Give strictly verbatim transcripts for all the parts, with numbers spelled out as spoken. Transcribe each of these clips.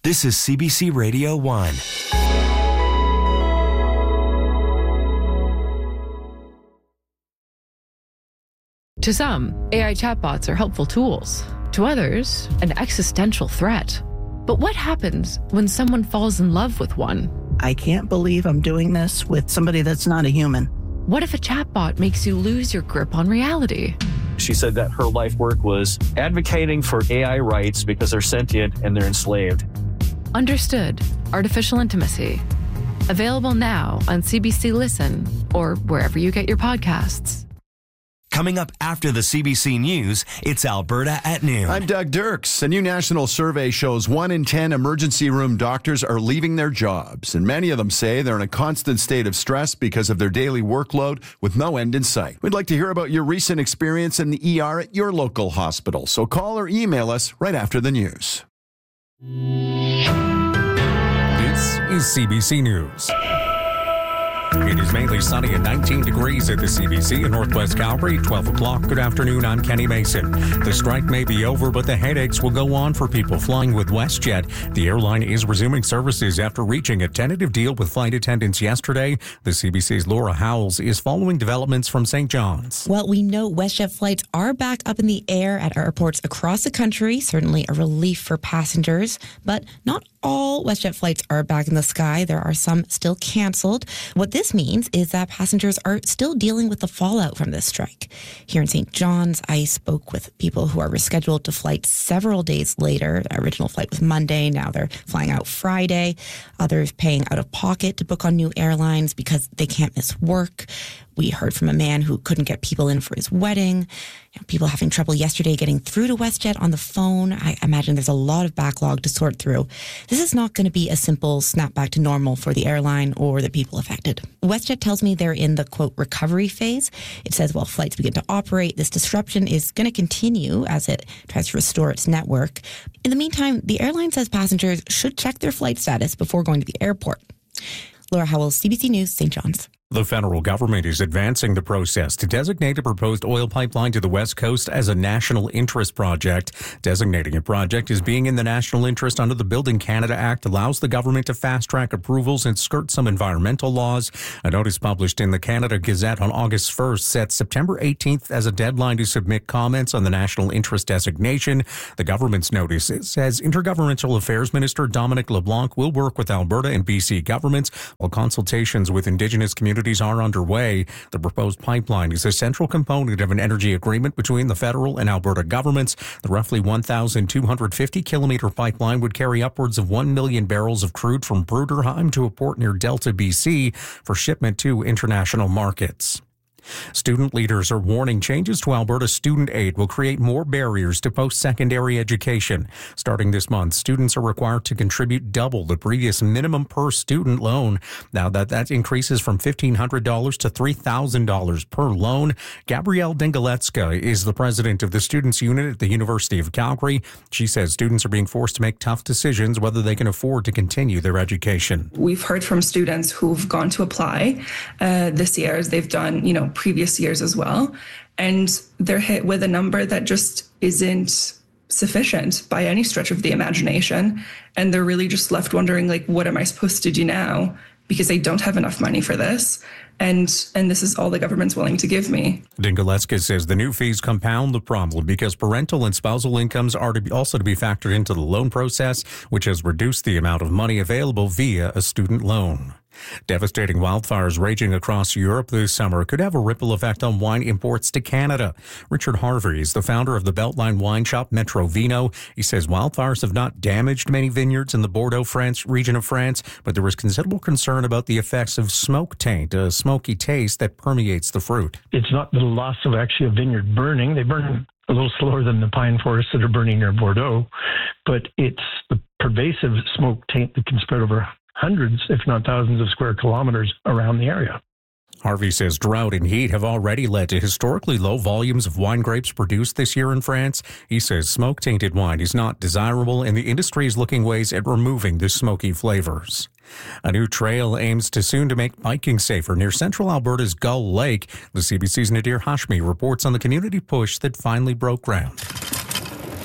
This is C B C Radio one. To some, A I chatbots are helpful tools. To others, an existential threat. But what happens when someone falls in love with one? I can't believe I'm doing this with somebody that's not a human. What if a chatbot makes you lose your grip on reality? She said that her life work was advocating for A I rights because they're sentient and they're enslaved. Understood. Artificial Intimacy. Available now on C B C Listen or wherever you get your podcasts. Coming up after the C B C News, it's Alberta at noon. I'm Doug Dirks. A new national survey shows one in ten emergency room doctors are leaving their jobs, and many of them say they're in a constant state of stress because of their daily workload with no end in sight. We'd like to hear about your recent experience in the E R at your local hospital, so call or email us right after the news. This is C B C News. It is mainly sunny and nineteen degrees at the C B C in Northwest Calgary. twelve o'clock. Good afternoon. I'm Kenny Mason. The strike may be over, but the headaches will go on for people flying with WestJet. The airline is resuming services after reaching a tentative deal with flight attendants yesterday. The C B C's Laura Howells is following developments from Saint John's. Well, we know WestJet flights are back up in the air at airports across the country. Certainly a relief for passengers, but not all WestJet flights are back in the sky. There are some still canceled. What this means is that passengers are still dealing with the fallout from this strike. Here in Saint John's, I spoke with people who are rescheduled to flight several days later. The original flight was Monday. Now they're flying out Friday. Others paying out of pocket to book on new airlines because they can't miss work. We heard from a man who couldn't get people in for his wedding. You know, people having trouble yesterday getting through to WestJet on the phone. I imagine there's a lot of backlog to sort through. This is not going to be a simple snap back to normal for the airline or the people affected. WestJet tells me they're in the, quote, recovery phase. It says while flights begin to operate, this disruption is going to continue as it tries to restore its network. In the meantime, the airline says passengers should check their flight status before going to the airport. Laura Howells, C B C News, Saint John's. The federal government is advancing the process to designate a proposed oil pipeline to the West Coast as a national interest project. Designating a project as being in the national interest under the Building Canada Act allows the government to fast-track approvals and skirt some environmental laws. A notice published in the Canada Gazette on August first sets September eighteenth as a deadline to submit comments on the national interest designation. The government's notice says Intergovernmental Affairs Minister Dominic LeBlanc will work with Alberta and B C governments while consultations with Indigenous communities are underway. The proposed pipeline is a central component of an energy agreement between the federal and Alberta governments. The roughly one thousand two hundred fifty kilometer pipeline would carry upwards of one million barrels of crude from Bruderheim to a port near Delta, B C for shipment to international markets. Student leaders are warning changes to Alberta's student aid will create more barriers to post-secondary education. Starting this month, students are required to contribute double the previous minimum per student loan. Now that that increases from fifteen hundred dollars to three thousand dollars per loan. Gabrielle Dingaletska is the president of the Students Unit at the University of Calgary. She says students are being forced to make tough decisions whether they can afford to continue their education. We've heard from students who've gone to apply uh, this year, as they've done, you know, previous years as well, and they're hit with a number that just isn't sufficient by any stretch of the imagination, and they're really just left wondering, like, what am I supposed to do now, because they don't have enough money for this, and and this is all the government's willing to give me. Dingaletska says the new fees compound the problem because parental and spousal incomes are to be also to be factored into the loan process, which has reduced the amount of money available via a student loan. Devastating wildfires raging across Europe this summer could have a ripple effect on wine imports to Canada. Richard Harvey is the founder of the Beltline wine shop Metro Vino. He says wildfires have not damaged many vineyards in the Bordeaux France region of France, but there is considerable concern about the effects of smoke taint, a smoky taste that permeates the fruit. It's not the loss of actually a vineyard burning. They burn a little slower than the pine forests that are burning near Bordeaux, but it's the pervasive smoke taint that can spread over hundreds, if not thousands of square kilometers around the area. Harvey says drought and heat have already led to historically low volumes of wine grapes produced this year in France. He says smoke-tainted wine is not desirable, and the industry is looking ways at removing the smoky flavors. A new trail aims to soon to make biking safer near central Alberta's Gull Lake. The C B C's Nadir Hashmi reports on the community push that finally broke ground.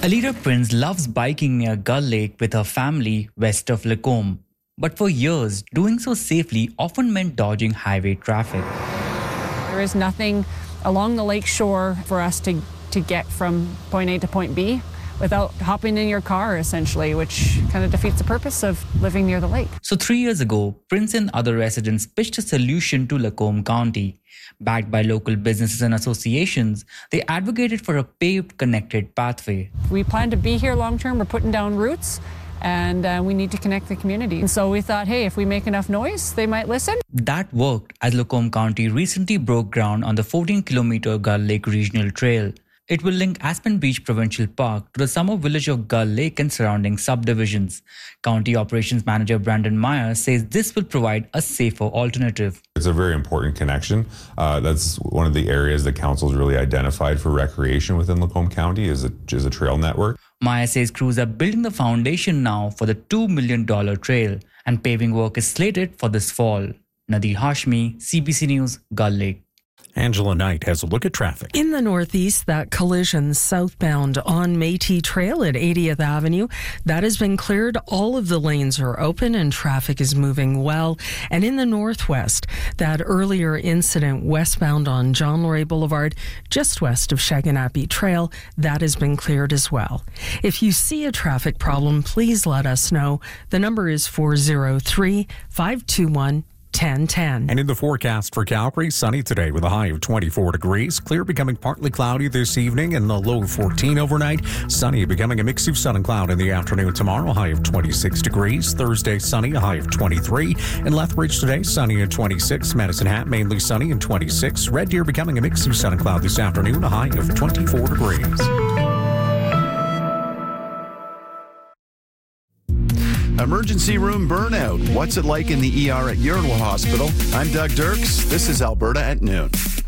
Alida Prince loves biking near Gull Lake with her family west of Lacombe. But for years, doing so safely often meant dodging highway traffic. There is nothing along the lake shore for us to, to get from point A to point B without hopping in your car, essentially, which kind of defeats the purpose of living near the lake. So three years ago, Prince and other residents pitched a solution to Lacombe County. Backed by local businesses and associations, they advocated for a paved, connected pathway. We plan to be here long term. We're putting down roots, and uh, we need to connect the community. And so we thought, hey, if we make enough noise, they might listen. That worked as Lacombe County recently broke ground on the fourteen kilometer Gull Lake Regional Trail. It will link Aspen Beach Provincial Park to the summer village of Gull Lake and surrounding subdivisions. County Operations Manager Brandon Meyer says this will provide a safer alternative. It's a very important connection. Uh, that's one of the areas that council's really identified for recreation within Lacombe County is a, is a trail network. Meyer says crews are building the foundation now for the two million dollars trail, and paving work is slated for this fall. Nadir Hashmi, C B C News, Gull Lake. Angela Knight has a look at traffic. In the northeast, that collision southbound on Métis Trail at eightieth Avenue, that has been cleared. All of the lanes are open and traffic is moving well. And in the northwest, that earlier incident westbound on John Laurie Boulevard, just west of Shaganappi Trail, that has been cleared as well. If you see a traffic problem, please let us know. The number is four oh three, five two one, ten ten. And in the forecast for Calgary, sunny today with a high of twenty-four degrees. Clear becoming partly cloudy this evening and a low of fourteen overnight. Sunny becoming a mix of sun and cloud in the afternoon tomorrow, high of twenty-six degrees. Thursday, sunny, a high of twenty-three. In Lethbridge today, sunny at twenty-six. Medicine Hat, mainly sunny and twenty-six. Red Deer becoming a mix of sun and cloud this afternoon, a high of twenty-four degrees. Emergency room burnout. What's it like in the E R at your hospital? I'm Doug Dirks. This is Alberta at Noon.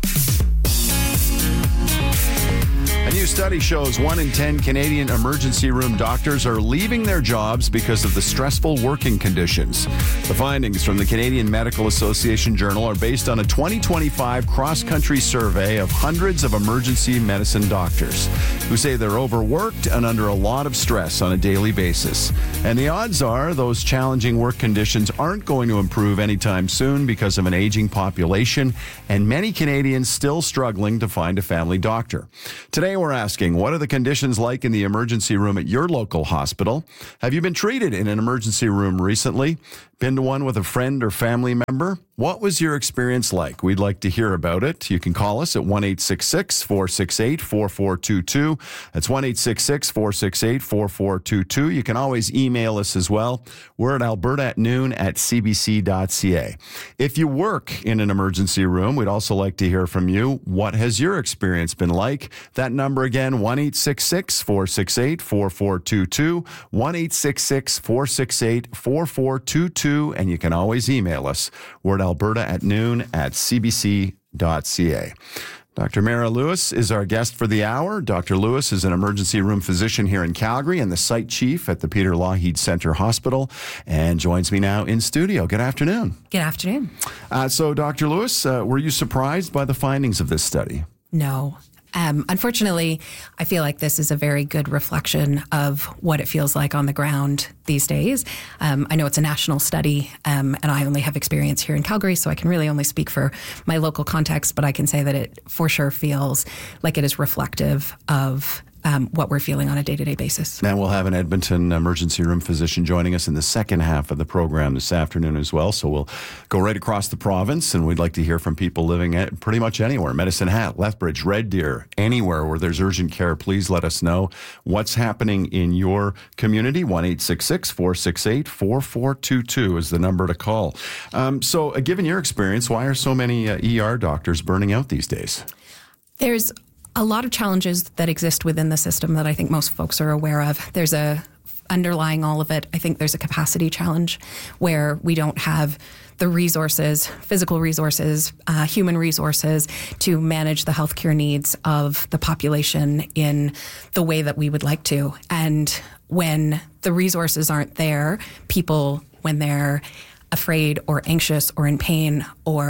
A new study shows one in ten Canadian emergency room doctors are leaving their jobs because of the stressful working conditions. The findings from the Canadian Medical Association Journal are based on a twenty twenty-five cross-country survey of hundreds of emergency medicine doctors who say they're overworked and under a lot of stress on a daily basis. And the odds are those challenging work conditions aren't going to improve anytime soon because of an aging population and many Canadians still struggling to find a family doctor. Today, we're asking, what are the conditions like in the emergency room at your local hospital? Have you been treated in an emergency room recently? Been to one with a friend or family member? What was your experience like? We'd like to hear about it. You can call us at one eight six six, four six eight, four four two two. That's one eight six six, four six eight, four four two two. You can always email us as well. We're at alberta at noon at c b c dot c a. If you work in an emergency room, we'd also like to hear from you. What has your experience been like? That number again, one eight six six, four six eight, four four two two, one eight six six, four six eight, four four two two, and you can always email us. We're at alberta at noon at c b c dot c a. Doctor Mara Lewis is our guest for the hour. Doctor Lewis is an emergency room physician here in Calgary and the site chief at the Peter Lougheed Centre Hospital, and joins me now in studio. Good afternoon. Good afternoon. Uh, so, Doctor Lewis, uh, were you surprised by the findings of this study? No. Um, unfortunately, I feel like this is a very good reflection of what it feels like on the ground these days. Um, I know it's a national study, um, and I only have experience here in Calgary, so I can really only speak for my local context, but I can say that it for sure feels like it is reflective of Um, what we're feeling on a day-to-day basis. And we'll have an Edmonton emergency room physician joining us in the second half of the program this afternoon as well. So we'll go right across the province, and we'd like to hear from people living at pretty much anywhere. Medicine Hat, Lethbridge, Red Deer, anywhere where there's urgent care. Please let us know what's happening in your community. one eight six six, four six eight, four four two two is the number to call. Um, so uh, given your experience, why are so many uh, E R doctors burning out these days? There's a lot of challenges that exist within the system that I think most folks are aware of. There's a, underlying all of it, I think there's a capacity challenge where we don't have the resources, physical resources, uh, human resources to manage the healthcare needs of the population in the way that we would like to. And when the resources aren't there, people, when they're afraid or anxious or in pain or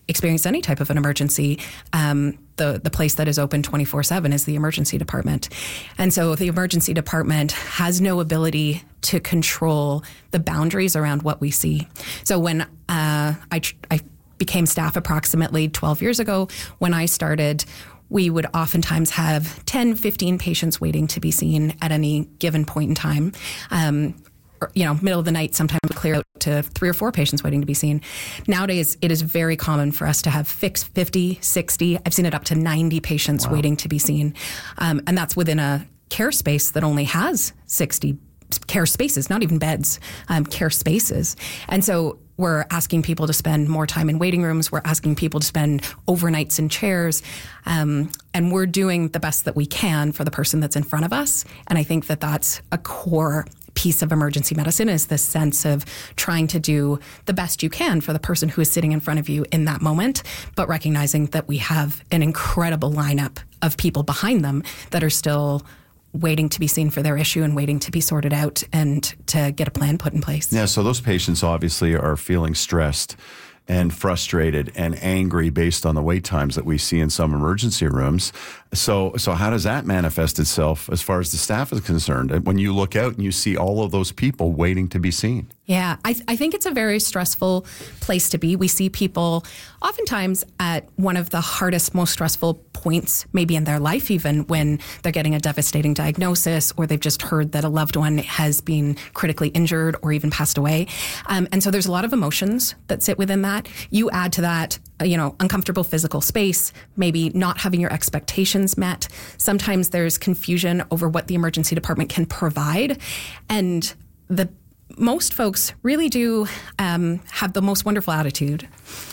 experience any type of an emergency, um, the, the place that is open twenty-four seven is the emergency department. And so the emergency department has no ability to control the boundaries around what we see. So when uh, I, I became staff approximately twelve years ago, when I started, we would oftentimes have ten, fifteen patients waiting to be seen at any given point in time. Um, or, you know, middle of the night, sometimes we clear out to three or four patients waiting to be seen. Nowadays, it is very common for us to have fifty, sixty, I've seen it up to ninety patients wow. waiting to be seen. Um, and that's within a care space that only has sixty care spaces, not even beds, um, care spaces. And so we're asking people to spend more time in waiting rooms. We're asking people to spend overnights in chairs. Um, and we're doing the best that we can for the person that's in front of us. And I think that that's a core piece of emergency medicine, is this sense of trying to do the best you can for the person who is sitting in front of you in that moment, but recognizing that we have an incredible lineup of people behind them that are still waiting to be seen for their issue and waiting to be sorted out and to get a plan put in place. Yeah, so those patients obviously are feeling stressed and frustrated and angry based on the wait times that we see in some emergency rooms. So so how does that manifest itself as far as the staff is concerned when you look out and you see all of those people waiting to be seen? Yeah, I, th- I think it's a very stressful place to be. We see people oftentimes at one of the hardest, most stressful points, maybe in their life, even when they're getting a devastating diagnosis or they've just heard that a loved one has been critically injured or even passed away. Um, and so there's a lot of emotions that sit within that. You add to that, you know, uncomfortable physical space, maybe not having your expectations met. Sometimes there's confusion over what the emergency department can provide. And the most folks really do um, have the most wonderful attitude.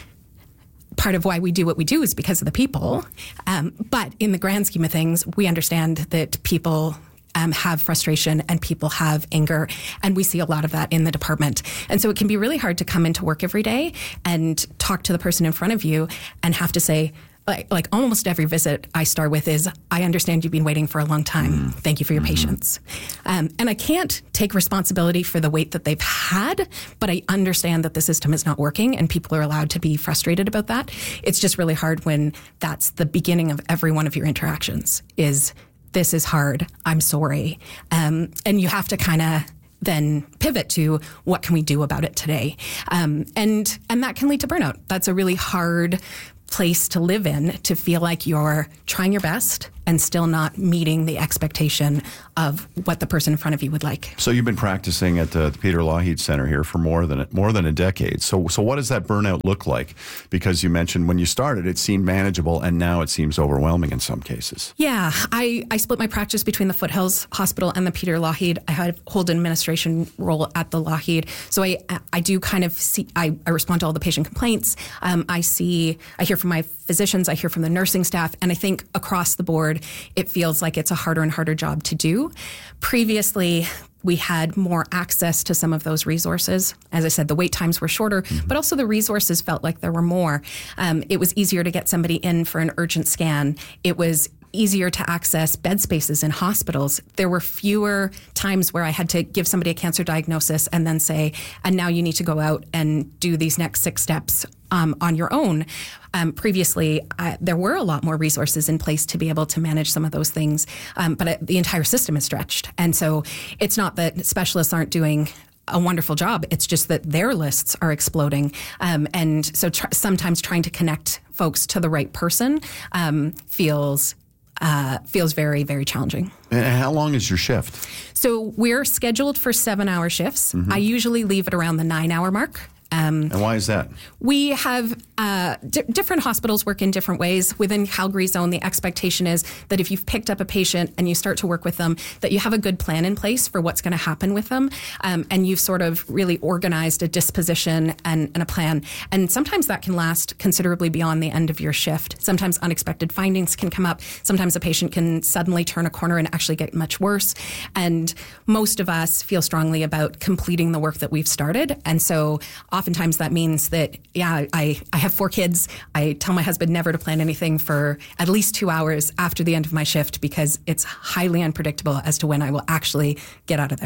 Part of why we do what we do is because of the people. Um, but in the grand scheme of things, we understand that people um, have frustration and people have anger. And we see a lot of that in the department. And so it can be really hard to come into work every day and talk to the person in front of you and have to say, Like, like almost every visit I start with is, I understand you've been waiting for a long time. Mm. Thank you for your mm-hmm. patience. Um, and I can't take responsibility for the wait that they've had, but I understand that the system is not working and people are allowed to be frustrated about that. It's just really hard when that's the beginning of every one of your interactions is, this is hard, I'm sorry. Um, and you have to kind of then pivot to, what can we do about it today? Um, and and that can lead to burnout. That's a really hard place to live in, to feel like you're trying your best and still not meeting the expectation of what the person in front of you would like. So you've been practicing at the Peter Lougheed Center here for more than more than a decade. So so what does that burnout look like? Because you mentioned when you started, it seemed manageable, and now it seems overwhelming in some cases. Yeah, I, I split my practice between the Foothills Hospital and the Peter Lougheed. I had hold an administration role at the Lougheed, so I I do kind of see. I, I respond to all the patient complaints. Um, I see. I hear from my physicians. I hear from the nursing staff, and I think across the board, it feels like it's a harder and harder job to do. Previously, we had more access to some of those resources. As I said, the wait times were shorter, mm-hmm. but also the resources felt like there were more. Um, it was easier to get somebody in for an urgent scan. It was easier to access bed spaces in hospitals. There were fewer times where I had to give somebody a cancer diagnosis and then say, and now you need to go out and do these next six steps um, on your own. Um, previously, uh, there were a lot more resources in place to be able to manage some of those things, um, but uh, the entire system is stretched. And so it's not that specialists aren't doing a wonderful job. It's just that their lists are exploding. Um, and so tr- sometimes trying to connect folks to the right person um, feels Uh, feels very, very challenging. And how long is your shift? So we're scheduled for seven-hour shifts. Mm-hmm. I usually leave at around the nine-hour mark. Um, and why is that? We have uh, d- different hospitals work in different ways. Within Calgary Zone, the expectation is that if you've picked up a patient and you start to work with them, that you have a good plan in place for what's going to happen with them. Um, and you've sort of really organized a disposition and, and a plan. And sometimes that can last considerably beyond the end of your shift. Sometimes unexpected findings can come up. Sometimes a patient can suddenly turn a corner and actually get much worse. And most of us feel strongly about completing the work that we've started. And so oftentimes that means that, yeah, I, I have four kids. I tell my husband never to plan anything for at least two hours after the end of my shift because it's highly unpredictable as to when I will actually get out of there.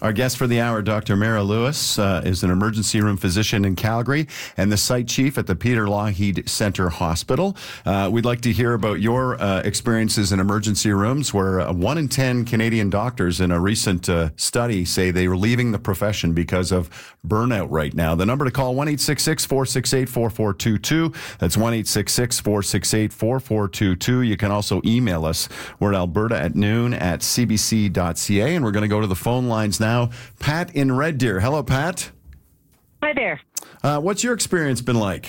Our guest for the hour, Doctor Mara Lewis, uh, is an emergency room physician in Calgary and the site chief at the Peter Lougheed Centre Hospital. Uh, we'd like to hear about your uh, experiences in emergency rooms, where uh, one in ten Canadian doctors in a recent uh, study say they were leaving the profession because of burnout right now. The number to call, one eight six six, four six eight, four four two two. That's one eight six six, four six eight, four four two two. You can also email us. We're at Alberta at noon at c b c dot c a, and we're going to go to the phone lines now. Pat in Red Deer. Hello, Pat. Hi there. Uh, what's your experience been like?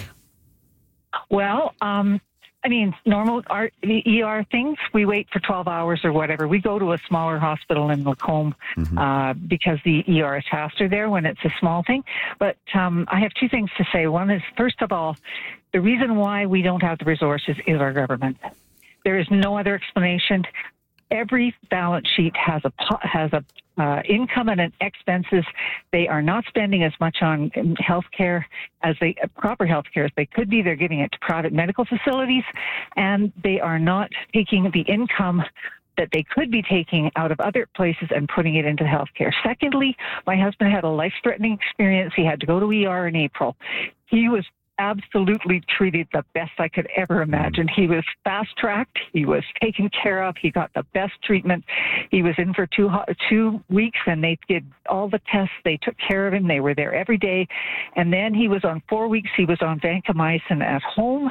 Well, um, I mean, normal R- E R things, we wait for twelve hours or whatever. We go to a smaller hospital in Lacombe mm-hmm. uh, because the E R is faster there when it's a small thing. But um, I have two things to say. One is, first of all, the reason why we don't have the resources is our government. There is no other explanation. Every balance sheet has a has a uh, income and an expenses. They are not spending as much on health care as they proper health care as they could be. They're giving it to private medical facilities, and they are not taking the income that they could be taking out of other places and putting it into healthcare. Secondly, my husband had a life-threatening experience. He had to go to E R in April. He was absolutely treated the best I could ever imagine. He was fast-tracked. He was taken care of. He got the best treatment. He was in for two two weeks, and they did all the tests. They took care of him. They were there every day. And then he was on four weeks. He was on vancomycin at home.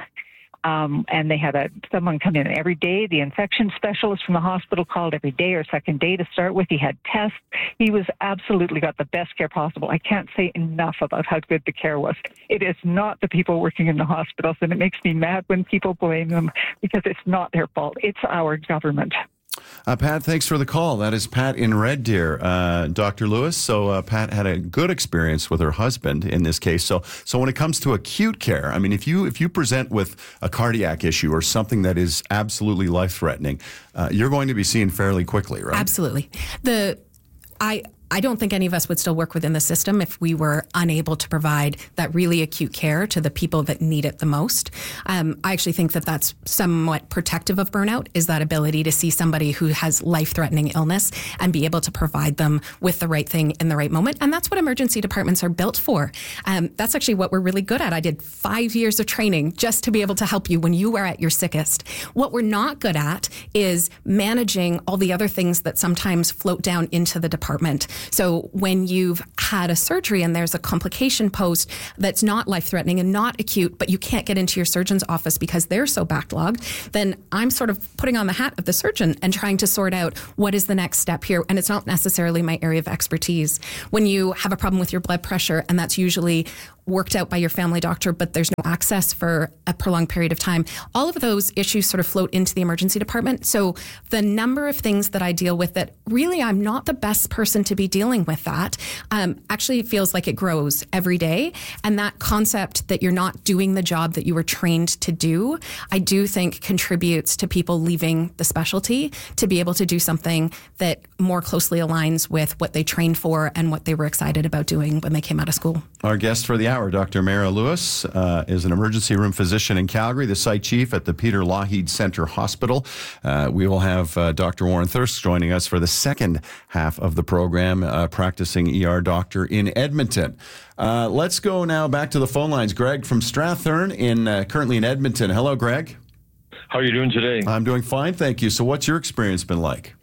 Um, and they had a someone come in every day. The infection specialist from the hospital called every day or second day to start with. He had tests. He was absolutely got the best care possible. I can't say enough about how good the care was. It is not the people working in the hospitals, and it makes me mad when people blame them because it's not their fault. It's our government. Uh, Pat, thanks for the call. That is Pat in Red Deer. Uh, Doctor Lewis, so uh, Pat had a good experience with her husband in this case. So so when it comes to acute care, I mean, if you if you present with a cardiac issue or something that is absolutely life-threatening, uh, you're going to be seen fairly quickly, right? Absolutely. The I... I don't think any of us would still work within the system if we were unable to provide that really acute care to the people that need it the most. Um, I actually think that that's somewhat protective of burnout, is that ability to see somebody who has life-threatening illness and be able to provide them with the right thing in the right moment. And that's what emergency departments are built for. Um, that's actually what we're really good at. I did five years of training just to be able to help you when you are at your sickest. What we're not good at is managing all the other things that sometimes float down into the department. So when you've had a surgery and there's a complication post that's not life-threatening and not acute, but you can't get into your surgeon's office because they're so backlogged, then I'm sort of putting on the hat of the surgeon and trying to sort out what is the next step here. And it's not necessarily my area of expertise. When you have a problem with your blood pressure, and that's usually worked out by your family doctor, but there's no access for a prolonged period of time, all of those issues sort of float into the emergency department. So the number of things that I deal with that really I'm not the best person to be dealing with that um, actually feels like it grows every day. And that concept that you're not doing the job that you were trained to do, I do think contributes to people leaving the specialty to be able to do something that more closely aligns with what they trained for and what they were excited about doing when they came out of school. Our guest for the hour, Doctor Mara Lewis, uh, is an emergency room physician in Calgary, the site chief at the Peter Lougheed Centre Hospital. Uh, we will have uh, Doctor Warren Thirsk joining us for the second half of the program, uh, practicing E R doctor in Edmonton. Uh, let's go now back to the phone lines. Greg from Strathern, in uh, currently in Edmonton. Hello, Greg. How are you doing today? I'm doing fine, thank you. So what's your experience been like?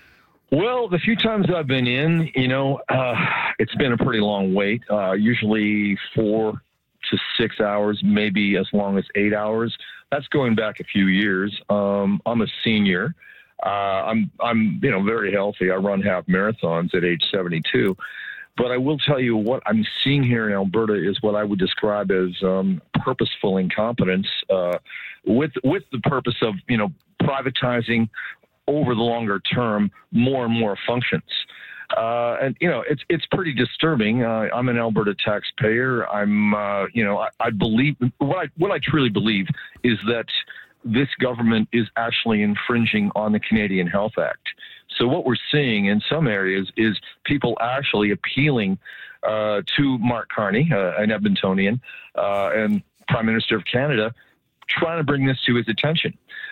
Well, the few times I've been in, you know, uh, it's been a pretty long wait, uh, usually four to six hours, maybe as long as eight hours. That's going back a few years. Um, I'm a senior. Uh, I'm, I'm, you know, very healthy. I run half marathons at age seventy-two. But I will tell you what I'm seeing here in Alberta is what I would describe as um, purposeful incompetence uh, with with the purpose of, you know, privatizing over the longer term more and more functions. Uh, and, you know, it's it's pretty disturbing. Uh, I'm an Alberta taxpayer. I'm, uh, you know, I, I believe what I what I truly believe is that this government is actually infringing on the Canadian Health Act. So what we're seeing in some areas is people actually appealing uh, to Mark Carney, uh, an Edmontonian, uh, and Prime Minister of Canada, trying to bring this to his attention.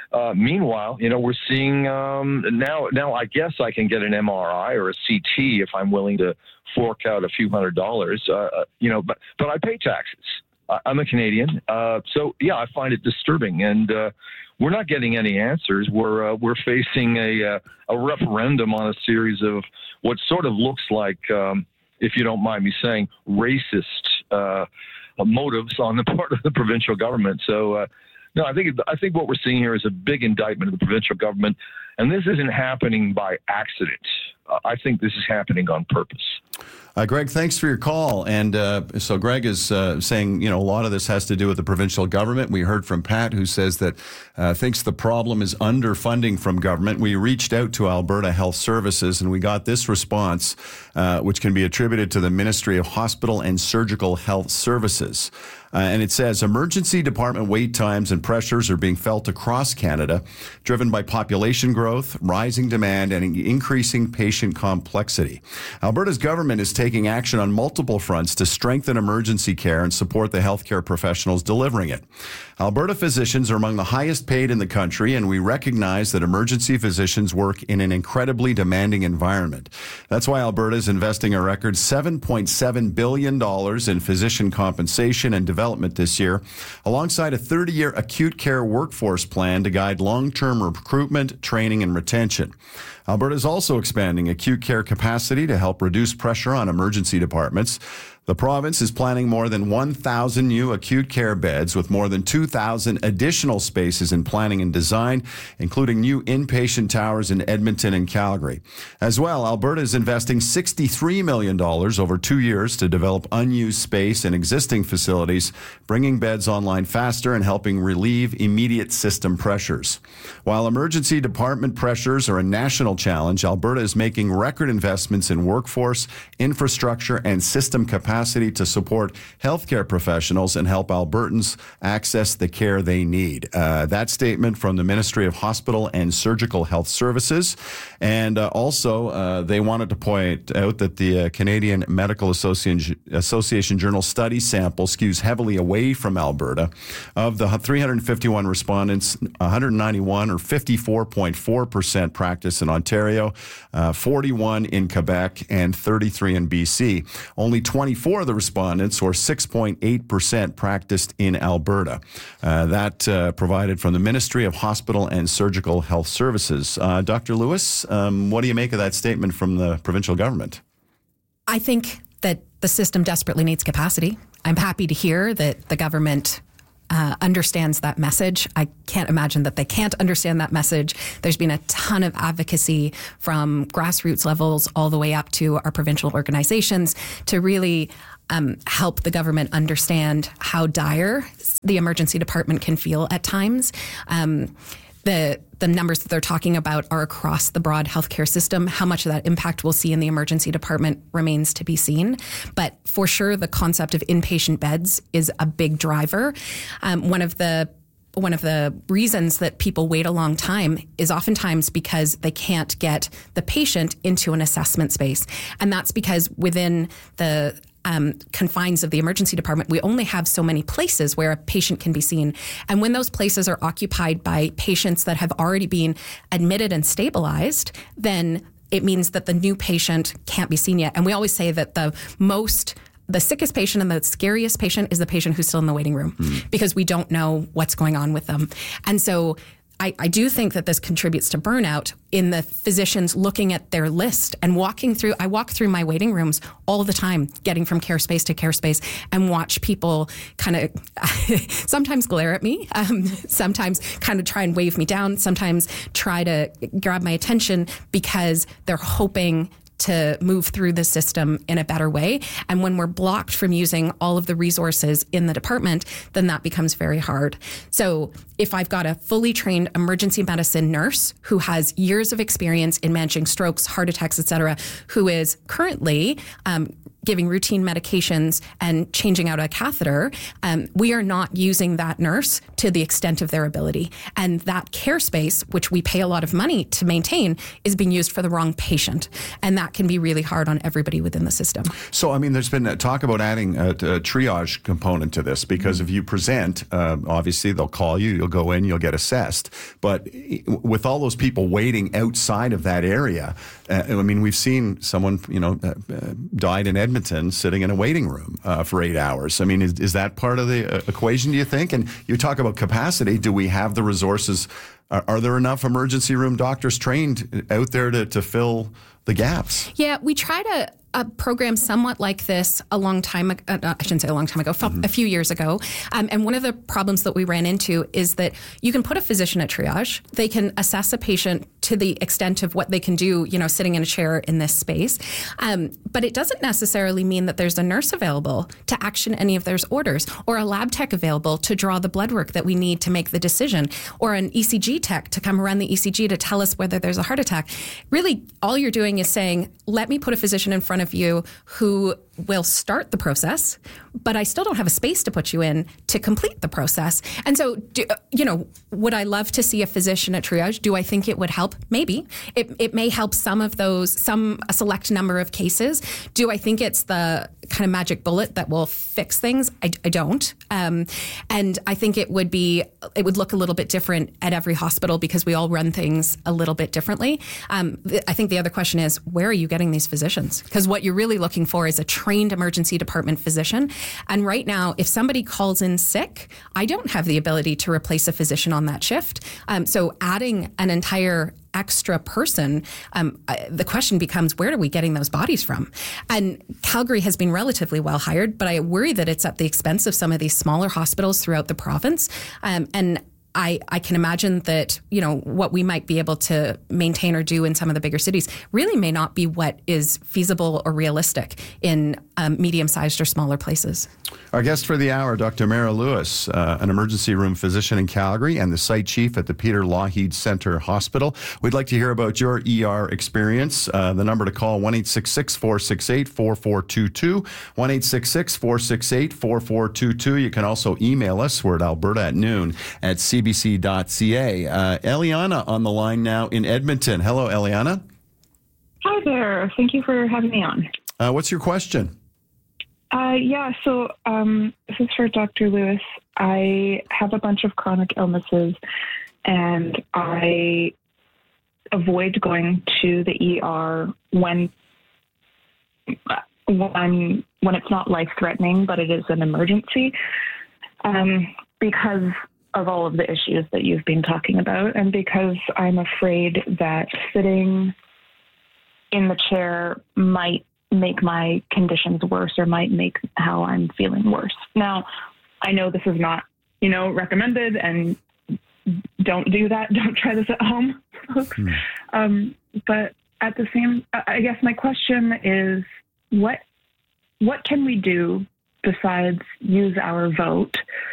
Uh, meanwhile, you know, we're seeing um, now, now I guess I can get an M R I or a C T if I'm willing to fork out a few hundred dollars, uh, you know, but, but I pay taxes. I'm a Canadian. Uh, so, yeah, I find it disturbing. And uh, we're not getting any answers. We're uh, we're facing a, uh, a referendum on a series of what sort of looks like, um, if you don't mind me saying, racist uh, motives on the part of the provincial government. So, uh, no, I think I think what we're seeing here is a big indictment of the provincial government. And this isn't happening by accident. Uh, I think this is happening on purpose. Uh, Greg, thanks for your call. And uh, so Greg is uh, saying, you know, a lot of this has to do with the provincial government. We heard from Pat, who says that uh, thinks the problem is underfunding from government. We reached out to Alberta Health Services and we got this response, uh, which can be attributed to the Ministry of Hospital and Surgical Health Services. Uh, and it says emergency department wait times and pressures are being felt across Canada, driven by population growth, rising demand, and increasing patient complexity. Alberta's government is taking action on multiple fronts to strengthen emergency care and support the healthcare professionals delivering it. Alberta physicians are among the highest paid in the country, and we recognize that emergency physicians work in an incredibly demanding environment. That's why Alberta is investing a record seven point seven billion dollars in physician compensation and development this year, alongside a thirty-year acute care workforce plan to guide long-term recruitment, training, and retention. Alberta is also expanding acute care capacity to help reduce pressure on emergency departments. The province is planning more than one thousand new acute care beds, with more than two thousand additional spaces in planning and design, including new inpatient towers in Edmonton and Calgary. As well, Alberta is investing sixty-three million dollars over two years to develop unused space in existing facilities, bringing beds online faster and helping relieve immediate system pressures. While emergency department pressures are a national challenge, Alberta is making record investments in workforce, infrastructure, and system capacity to support healthcare professionals and help Albertans access the care they need. Uh, that statement from the Ministry of Hospital and Surgical Health Services. And uh, also, uh, they wanted to point out that the uh, Canadian Medical Association, Association Journal study sample skews heavily away from Alberta. Of the three hundred fifty-one respondents, one hundred ninety-one, or fifty-four point four percent, practice in Ontario, uh, forty-one in Quebec, and thirty-three in B C. Only twenty-four of the respondents, or six point eight percent, practiced in Alberta. Uh, that uh, provided from the Ministry of Hospital and Surgical Health Services. Uh, Doctor Lewis, um, what do you make of that statement from the provincial government? I think that the system desperately needs capacity. I'm happy to hear that the government Uh, understands that message. I can't imagine that they can't understand that message. There's been a ton of advocacy from grassroots levels all the way up to our provincial organizations to really um, help the government understand how dire the emergency department can feel at times. Um, the the numbers that they're talking about are across the broad healthcare system. How much of that impact we'll see in the emergency department remains to be seen. But for sure, the concept of inpatient beds is a big driver. Um, one of the One of the reasons that people wait a long time is oftentimes because they can't get the patient into an assessment space. And that's because within the Um, confines of the emergency department, we only have so many places where a patient can be seen. And when those places are occupied by patients that have already been admitted and stabilized, then it means that the new patient can't be seen yet. And we always say that the most the sickest patient and the scariest patient is the patient who's still in the waiting room mm. because we don't know what's going on with them. And so I, I do think that this contributes to burnout in the physicians looking at their list and walking through. I walk through my waiting rooms all the time, getting from care space to care space, and watch people kind of sometimes glare at me, um, sometimes kind of try and wave me down, sometimes try to grab my attention because they're hoping to move through the system in a better way. And when we're blocked from using all of the resources in the department, then that becomes very hard. So if I've got a fully trained emergency medicine nurse who has years of experience in managing strokes, heart attacks, et cetera, who is currently um, giving routine medications and changing out a catheter, um, we are not using that nurse to the extent of their ability. And that care space, which we pay a lot of money to maintain, is being used for the wrong patient. And that can be really hard on everybody within the system. So, I mean, there's been talk about adding a, a triage component to this, because if you present, uh, obviously they'll call you, you'll go in, you'll get assessed. But with all those people waiting outside of that area, uh, I mean, we've seen someone, you know, uh, uh, died in Edmonton sitting in a waiting room uh, for eight hours. I mean, is, is that part of the uh, equation, do you think? And you talk about capacity. Do we have the resources? Are, are there enough emergency room doctors trained out there to, to fill the gaps? Yeah, we try to a program somewhat like this a long time ago, uh, I shouldn't say a long time ago, mm-hmm. a few years ago. Um, and one of the problems that we ran into is that you can put a physician at triage. They can assess a patient to the extent of what they can do, you know, sitting in a chair in this space. Um, but it doesn't necessarily mean that there's a nurse available to action any of those orders, or a lab tech available to draw the blood work that we need to make the decision, or an E C G tech to come run the E C G to tell us whether there's a heart attack. Really, all you're doing is saying, let me put a physician in front of you who will start the process, but I still don't have a space to put you in to complete the process. And so, do, you know, would I love to see a physician at triage? Do I think it would help? Maybe. It, it may help some of those, some, a select number of cases. Do I think it's the kind of magic bullet that will fix things? I, I don't. Um, and I think it would be, it would look a little bit different at every hospital because we all run things a little bit differently. Um, th- I think the other question is, where are you getting these physicians? Because what you're really looking for is a trained emergency department physician. And right now, if somebody calls in sick, I don't have the ability to replace a physician on that shift. Um, so adding an entire extra person, um, uh, the question becomes, where are we getting those bodies from? And Calgary has been relatively well hired, but I worry that it's at the expense of some of these smaller hospitals throughout the province. Um, and I, I can imagine that, you know, what we might be able to maintain or do in some of the bigger cities really may not be what is feasible or realistic in um, medium-sized or smaller places. Our guest for the hour, Doctor Mara Lewis, uh, an emergency room physician in Calgary and the site chief at the Peter Lougheed Centre Hospital. We'd like to hear about your E R experience. Uh, the number to call, one eight six six, four six eight, four four two two, one eight six six, four six eight, four four two two. You can also email us. We're at Alberta at noon at c b c dot c a. Uh, Eliana on the line now in Edmonton. Hello, Eliana. Hi there. Thank you for having me on. Uh, what's your question? Uh, yeah, so um, this is for Doctor Lewis. I have a bunch of chronic illnesses, and I avoid going to the E R when when when it's not life-threatening, but it is an emergency, um, because of all of the issues that you've been talking about, and because I'm afraid that sitting in the chair might make my conditions worse or might make how I'm feeling worse. Now, I know this is not, you know, recommended, and don't do that. Don't try this at home, folks. Hmm. Um, but at the same, I guess my question is, what what can we do besides use our vote